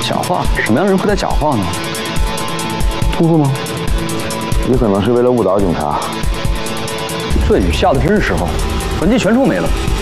讲话？什么样的人会在讲话呢？秃子吗？ 也可能是为了误导警察。 这雨下的真是时候，本季全冲没了。